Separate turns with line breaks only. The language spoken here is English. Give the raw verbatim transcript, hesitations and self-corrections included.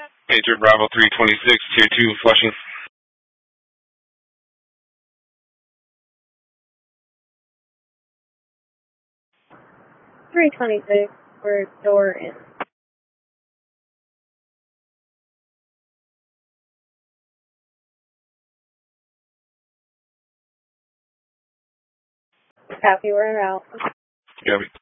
Major Bravo three twenty-six, Tier two, Flushing.
three twenty-six, we're door in. Copy, we're out.
Copy.